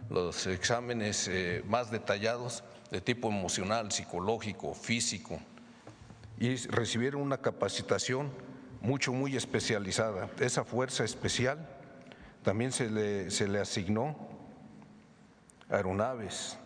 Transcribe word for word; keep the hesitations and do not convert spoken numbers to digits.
los exámenes eh, más detallados de tipo emocional, psicológico, físico, y recibieron una capacitación mucho, muy especializada. Esa fuerza especial también se le, se le asignó aeronaves,